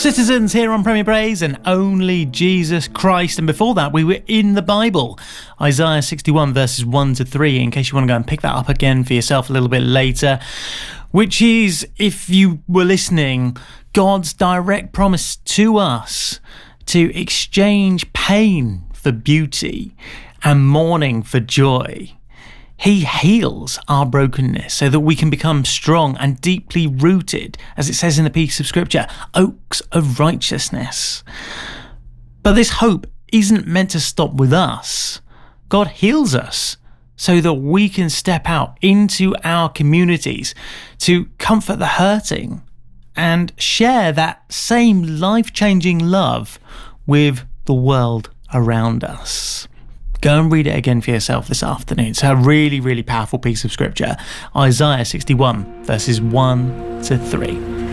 Citizens here on Premier Praise and Only Jesus Christ. And before that, we were in the Bible. Isaiah 61 verses 1 to 3, in case you want to go and pick that up again for yourself a little bit later. Which is, if you were listening, God's direct promise to us to exchange pain for beauty and mourning for joy. He heals our brokenness so that we can become strong and deeply rooted, as it says in the piece of scripture, oaks of righteousness. But this hope isn't meant to stop with us. God heals us so that we can step out into our communities to comfort the hurting and share that same life-changing love with the world around us. Go and read it again for yourself this afternoon. It's a really, really powerful piece of scripture. Isaiah 61 verses 1 to 3.